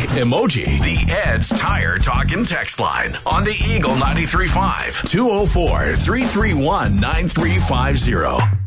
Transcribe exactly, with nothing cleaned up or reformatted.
emoji. The Ed's Tire Talk and Text line on the Eagle ninety-three point five, two oh four, three three one, nine three five zero.